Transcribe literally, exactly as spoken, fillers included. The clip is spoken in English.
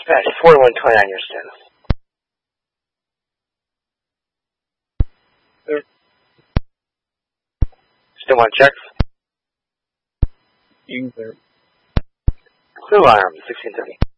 Dispatch, forty-one twenty-nine, your status. There. Still want checks? You there. Clue alarm, sixteen thirty.